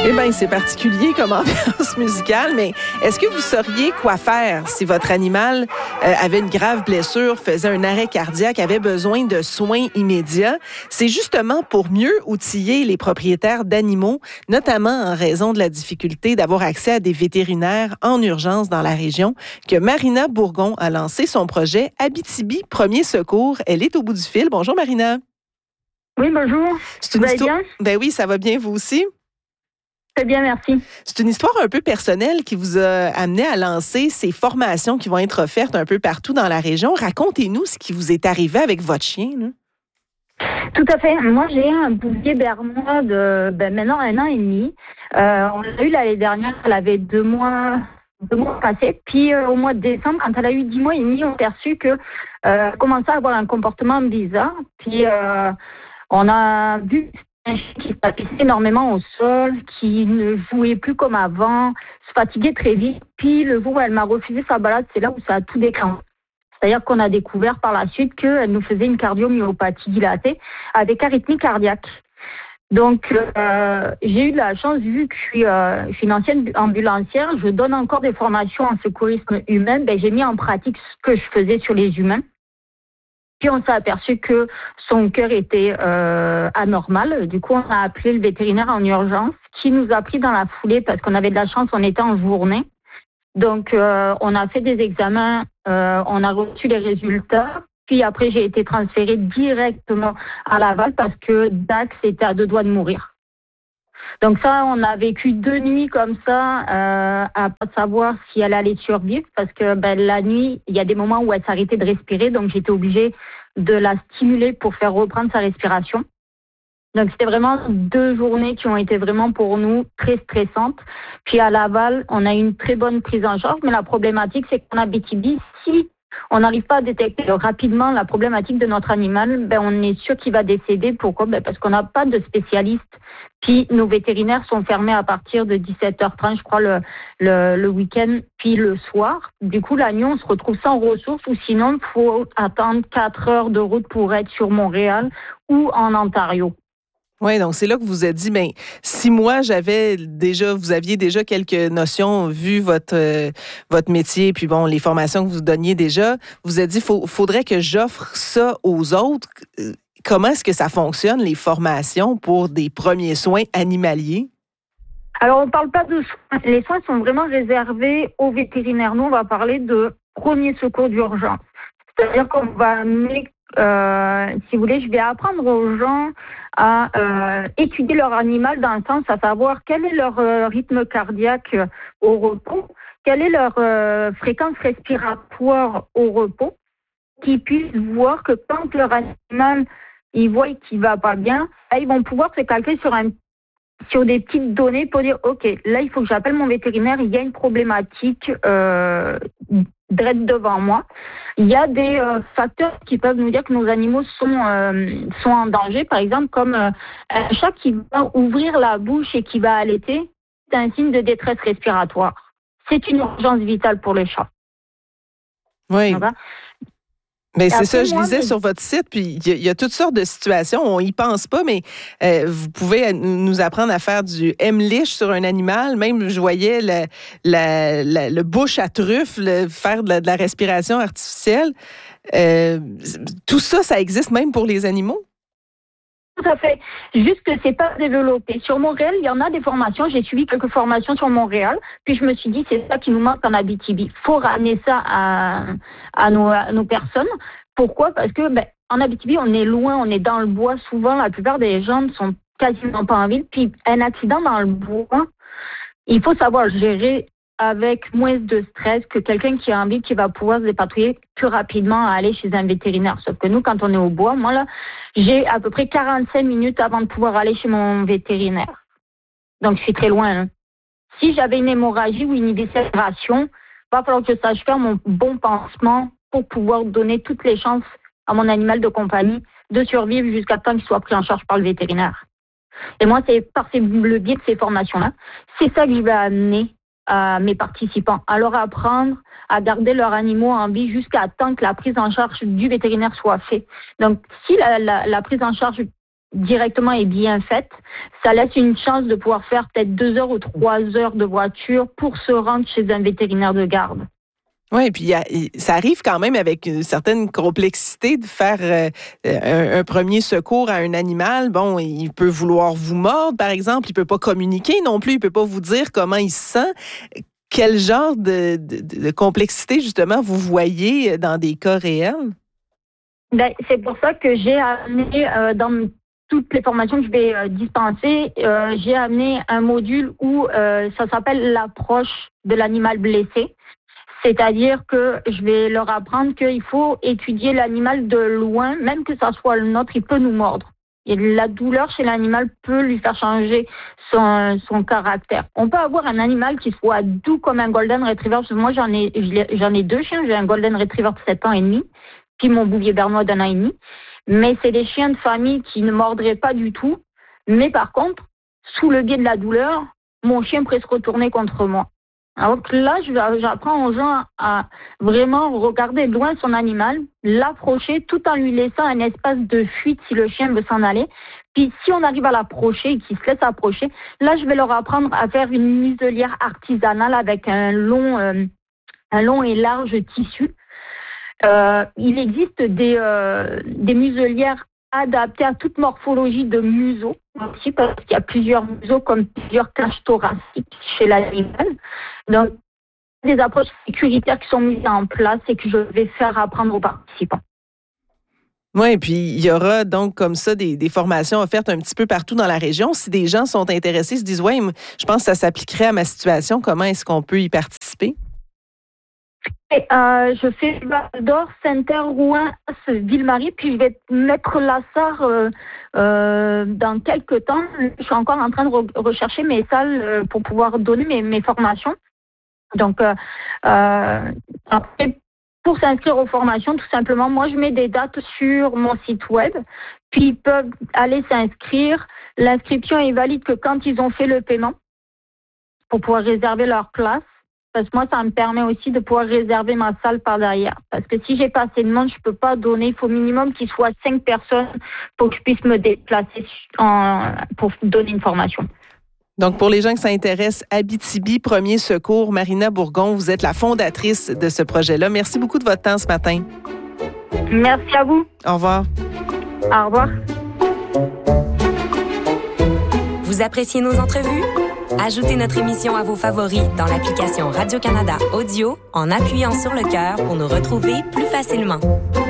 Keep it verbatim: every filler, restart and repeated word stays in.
Eh bien, c'est particulier comme ambiance musicale, mais est-ce que vous sauriez quoi faire si votre animal euh, avait une grave blessure, faisait un arrêt cardiaque, avait besoin de soins immédiats? C'est justement pour mieux outiller les propriétaires d'animaux, notamment en raison de la difficulté d'avoir accès à des vétérinaires en urgence dans la région, que Marina Bourgon a lancé son projet Abitibi Premier Secours. Elle est au bout du fil. Bonjour, Marina. Oui, bonjour. C'est une Vous allez histoire... bien? Ben oui, ça va bien, vous aussi? Très bien, merci. C'est une histoire un peu personnelle qui vous a amené à lancer ces formations qui vont être offertes un peu partout dans la région. Racontez-nous ce qui vous est arrivé avec votre chien. Là. Tout à fait. Moi, j'ai un bouvier bernois de ben, maintenant un an et demi. Euh, on l'a eu l'année dernière, elle avait deux mois, deux mois passés. Puis euh, au mois de décembre, quand elle a eu dix mois et demi, on a perçu que euh, commençait à avoir un comportement bizarre. Puis euh, on a vu un chien qui se tapissait énormément au sol, qui ne jouait plus comme avant, se fatiguait très vite. Puis le jour où elle m'a refusé sa balade, c'est là où ça a tout déclenché. C'est-à-dire qu'on a découvert par la suite qu'elle nous faisait une cardiomyopathie dilatée avec arythmie cardiaque. Donc, euh, j'ai eu de la chance, vu que je suis, euh, je suis une ancienne ambulancière, je donne encore des formations en secourisme humain, ben, j'ai mis en pratique ce que je faisais sur les humains. Puis on s'est aperçu que son cœur était euh, anormal. Du coup, on a appelé le vétérinaire en urgence, qui nous a pris dans la foulée parce qu'on avait de la chance, on était en journée. Donc, euh, on a fait des examens, euh, on a reçu les résultats. Puis après, j'ai été transférée directement à Laval parce que Dax était à deux doigts de mourir. Donc ça, on a vécu deux nuits comme ça, euh, à pas savoir si elle allait survivre, parce que ben, la nuit, il y a des moments où elle s'arrêtait de respirer, donc j'étais obligée de la stimuler pour faire reprendre sa respiration. Donc c'était vraiment deux journées qui ont été vraiment pour nous très stressantes. Puis à Laval, on a eu une très bonne prise en charge, mais la problématique, c'est qu'en Abitibi, si on n'arrive pas à détecter rapidement la problématique de notre animal, ben on est sûr qu'il va décéder. Pourquoi? Ben parce qu'on n'a pas de spécialistes. Puis nos vétérinaires sont fermés à partir de dix-sept heures trente, je crois, le, le, le week-end, puis le soir. Du coup, la nuit, on se retrouve sans ressources, ou sinon, il faut attendre quatre heures de route pour être sur Montréal ou en Ontario. Oui, donc c'est là que vous vous êtes dit, bien, si moi j'avais déjà, vous aviez déjà quelques notions, vu votre euh, votre métier, puis bon, les formations que vous donniez déjà, vous vous êtes dit, il faudrait que j'offre ça aux autres. Comment est-ce que ça fonctionne, les formations pour des premiers soins animaliers? Alors, on ne parle pas de soins. Les soins sont vraiment réservés aux vétérinaires. Nous, on va parler de premier secours d'urgence. C'est-à-dire qu'on va amener, euh, si vous voulez, je vais apprendre aux gens à euh, étudier leur animal dans le sens à savoir quel est leur euh, rythme cardiaque au repos, quelle est leur euh, fréquence respiratoire au repos, qu'ils puissent voir que quand leur animal, ils voient qu'il va pas bien, là, ils vont pouvoir se calquer sur un sur des petites données pour dire, OK, là, il faut que j'appelle mon vétérinaire, il y a une problématique euh, direct devant moi. Il y a des euh, facteurs qui peuvent nous dire que nos animaux sont, euh, sont en danger, par exemple, comme euh, un chat qui va ouvrir la bouche et qui va allaiter, c'est un signe de détresse respiratoire. C'est une urgence vitale pour le chat. Oui. Mais c'est ça, je moi, lisais mais... sur votre site, puis il y, y a toutes sortes de situations, on y pense pas, mais euh, vous pouvez nous apprendre à faire du M-liche sur un animal. Même, je voyais le, la, la, le bouche à truffe, le, faire de la, de la respiration artificielle. Euh, tout ça, ça existe même pour les animaux? Tout à fait. Juste que c'est pas développé. Sur Montréal, il y en a des formations. J'ai suivi quelques formations sur Montréal. Puis je me suis dit, c'est ça qui nous manque en Abitibi. Il faut ramener ça à, à, nos, à nos personnes. Pourquoi? Parce que ben, en Abitibi, on est loin, on est dans le bois. Souvent, la plupart des gens ne sont quasiment pas en ville. Puis un accident dans le bois, il faut savoir gérer avec moins de stress que quelqu'un qui a envie, qui va pouvoir se dépatouiller plus rapidement à aller chez un vétérinaire. Sauf que nous, quand on est au bois, moi là, j'ai à peu près quarante-cinq minutes avant de pouvoir aller chez mon vétérinaire. Donc, je suis très loin. Hein. Si j'avais une hémorragie ou une décélération, il va falloir que je sache faire mon bon pansement pour pouvoir donner toutes les chances à mon animal de compagnie de survivre jusqu'à temps qu'il soit pris en charge par le vétérinaire. Et moi, c'est par le biais de ces formations-là, c'est ça que je vais amener à mes participants, à leur apprendre à garder leurs animaux en vie jusqu'à temps que la prise en charge du vétérinaire soit faite. Donc, si la, la, la prise en charge directement est bien faite, ça laisse une chance de pouvoir faire peut-être deux heures ou trois heures de voiture pour se rendre chez un vétérinaire de garde. Oui, puis y a, ça arrive quand même avec une certaine complexité de faire euh, un, un premier secours à un animal. Bon, il peut vouloir vous mordre, par exemple. Il peut pas communiquer non plus. Il peut pas vous dire comment il se sent. Quel genre de, de, de complexité, justement, vous voyez dans des cas réels? Ben, c'est pour ça que j'ai amené euh, dans toutes les formations que je vais euh, dispenser, euh, j'ai amené un module où euh, ça s'appelle l'approche de l'animal blessé. C'est-à-dire que je vais leur apprendre qu'il faut étudier l'animal de loin, même que ça soit le nôtre, il peut nous mordre. Et la douleur chez l'animal peut lui faire changer son, son caractère. On peut avoir un animal qui soit doux comme un golden retriever. Moi, j'en ai, j'en ai deux chiens. J'ai un golden retriever de sept ans et demi, puis mon bouvier bernois d'un an et demi. Mais c'est des chiens de famille qui ne mordraient pas du tout. Mais par contre, sous le biais de la douleur, mon chien pourrait se retourner contre moi. Donc là, j'apprends aux gens à vraiment regarder loin son animal, l'approcher tout en lui laissant un espace de fuite si le chien veut s'en aller. Puis si on arrive à l'approcher et qu'il se laisse approcher, là, je vais leur apprendre à faire une muselière artisanale avec un long, euh, un long et large tissu. Euh, il existe des, euh, des muselières adaptées à toute morphologie de museau aussi, parce qu'il y a plusieurs museaux comme plusieurs cages thoraciques chez l'animal. Donc, des approches sécuritaires qui sont mises en place et que je vais faire apprendre aux participants. Oui, et puis il y aura donc comme ça des, des formations offertes un petit peu partout dans la région. Si des gens sont intéressés, se disent « Ouais, je pense que ça s'appliquerait à ma situation », comment est-ce qu'on peut y participer? Et, euh, je fais Val-d'Or, Saint-Terre, Rouen, Ville-Marie, puis je vais mettre la Sarre euh, euh, dans quelques temps. Je suis encore en train de re- rechercher mes salles euh, pour pouvoir donner mes, mes formations. Donc, euh, euh, après, pour s'inscrire aux formations, tout simplement, moi, je mets des dates sur mon site web, puis ils peuvent aller s'inscrire. L'inscription est valide que quand ils ont fait le paiement pour pouvoir réserver leur place. Parce que moi, ça me permet aussi de pouvoir réserver ma salle par derrière. Parce que si j'ai pas assez de monde, je peux pas donner. Il faut au minimum qu'il soit cinq personnes pour que je puisse me déplacer en, pour donner une formation. Donc, pour les gens qui s'intéressent, Abitibi Premier Secours, Marina Bourgon, vous êtes la fondatrice de ce projet-là. Merci beaucoup de votre temps ce matin. Merci à vous. Au revoir. Au revoir. Vous appréciez nos entrevues? Ajoutez notre émission à vos favoris dans l'application Radio-Canada Audio en appuyant sur le cœur pour nous retrouver plus facilement.